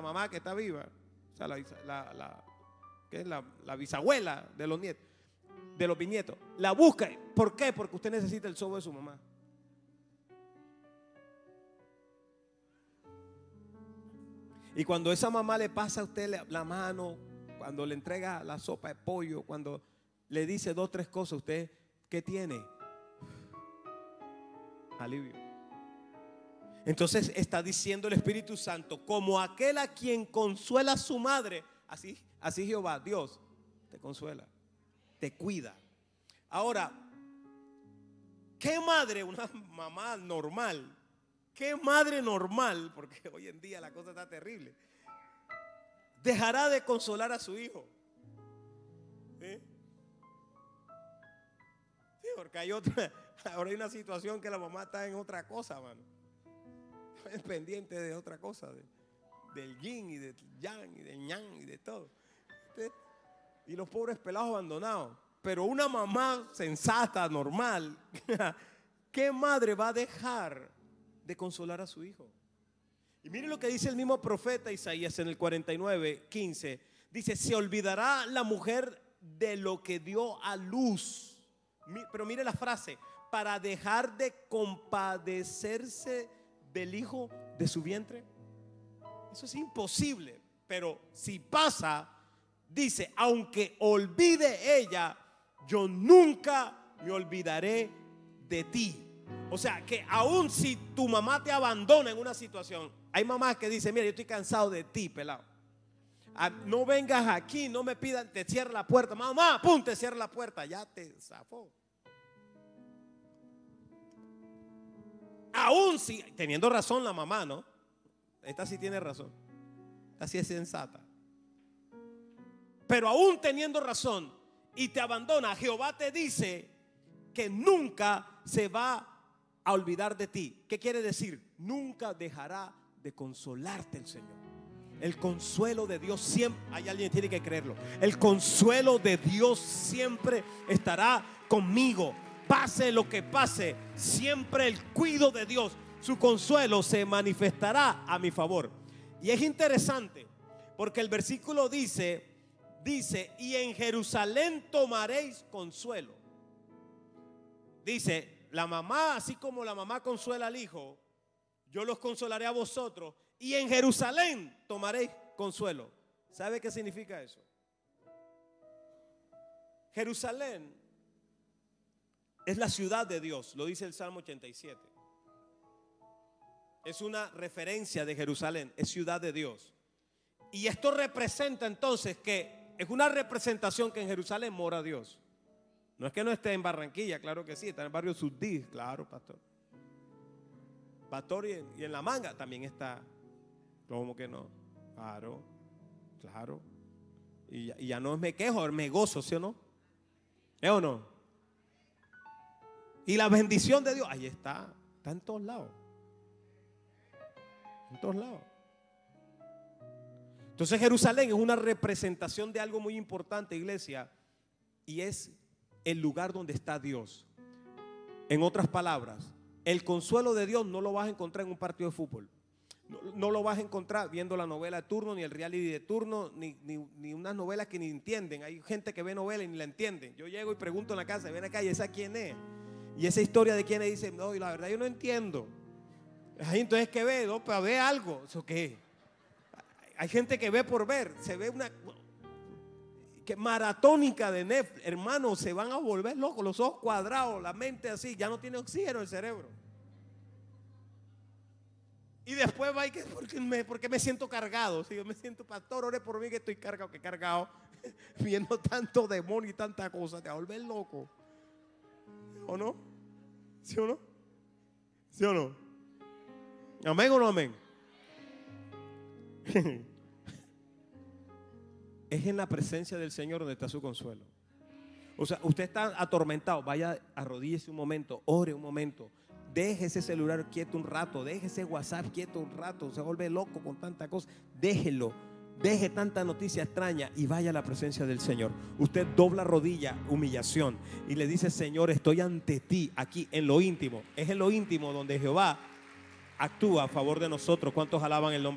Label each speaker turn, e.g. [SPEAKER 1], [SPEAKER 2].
[SPEAKER 1] mamá que está viva, o sea, que es la bisabuela de los nietos, de los bisnietos. La busca. ¿Por qué? Porque usted necesita el sobo de su mamá. Y cuando esa mamá le pasa a usted la mano, cuando le entrega la sopa de pollo, cuando le dice 2 o 3 cosas, usted, ¿qué tiene? Alivio. Entonces está diciendo el Espíritu Santo, como aquel a quien consuela a su madre, así Jehová, Dios, te consuela, te cuida. Ahora, ¿qué madre, una mamá normal? ¿Qué madre normal, porque hoy en día la cosa está terrible, dejará de consolar a su hijo? ¿Sí? Sí, porque ahora hay una situación que la mamá está en otra cosa, mano. Es pendiente de otra cosa, del yin y del yang y del ñan y de todo. Y los pobres pelados abandonados. Pero una mamá sensata, normal, ¿qué madre va a dejar de consolar a su hijo? Y mire lo que dice el mismo profeta Isaías en el 49:15. Dice, se olvidará la mujer de lo que dio a luz. Pero mire la frase, para dejar de compadecerse del hijo de su vientre. Eso es imposible. Pero si pasa, dice, aunque olvide ella, yo nunca me olvidaré de ti. O sea, que aun si tu mamá te abandona en una situación, hay mamás que dicen, mira, yo estoy cansado de ti, pelado. No vengas aquí, no me pidan, te cierra la puerta. Mamá, pum, te cierra la puerta, ya te zafó. Aún si, teniendo razón la mamá, ¿no? Esta sí tiene razón. Esta sí es sensata. Pero aún teniendo razón y te abandona, Jehová te dice que nunca se va a olvidar de ti. ¿Qué quiere decir? Nunca dejará de consolarte el Señor. El consuelo de Dios siempre, hay alguien que tiene que creerlo. El consuelo de Dios siempre estará conmigo. Pase lo que pase, siempre el cuidado de Dios, su consuelo se manifestará a mi favor. Y es interesante porque el versículo dice, y en Jerusalén tomaréis consuelo. Dice, la mamá, así como la mamá consuela al hijo, yo los consolaré a vosotros, y en Jerusalén tomaréis consuelo. ¿Sabe qué significa eso? Jerusalén es la ciudad de Dios, lo dice el Salmo 87. Es una referencia de Jerusalén, es ciudad de Dios. Y esto representa entonces que es una representación que en Jerusalén mora Dios. No es que no esté en Barranquilla, claro que sí, está en el barrio Sudí, claro, pastor. Pastor, y en La Manga también está. ¿Cómo que no? Claro, claro. Y ya no me quejo, me gozo, ¿sí o no? ¿Es o no? Y la bendición de Dios, ahí está en todos lados. En todos lados. Entonces Jerusalén es una representación de algo muy importante, iglesia, y es el lugar donde está Dios. En otras palabras, el consuelo de Dios no lo vas a encontrar en un partido de fútbol. No lo vas a encontrar viendo la novela de turno, ni el reality de turno, ni unas novelas que ni entienden. Hay gente que ve novelas y ni la entienden. Yo llego y pregunto en la casa, ven acá, ¿y esa quién es? Y esa historia de quién es, dice, no, y la verdad yo no entiendo. Entonces, ¿qué ve? No, para ver algo. ¿Eso qué? Hay gente que ve por ver. Se ve una que maratónica de Netflix. Hermanos, se van a volver locos, los ojos cuadrados, la mente así, ya no tiene oxígeno el cerebro. Y después va y que porque me siento cargado. Si yo me siento, pastor, ore por mí que estoy cargado, viendo tanto demonio y tanta cosa, te va a volver loco. ¿O no? ¿Sí o no? ¿Sí o no? ¿Amén o no amén? Es en la presencia del Señor donde está su consuelo. O sea, usted está atormentado, vaya, arrodíllese un momento, ore un momento. Deje ese celular quieto un rato, deje ese WhatsApp quieto un rato, se vuelve loco con tanta cosa. Déjelo, deje tanta noticia extraña y vaya a la presencia del Señor. Usted dobla rodilla, humillación, y le dice, Señor, estoy ante ti, aquí en lo íntimo. Es en lo íntimo donde Jehová actúa a favor de nosotros. ¿Cuántos alaban el nombre?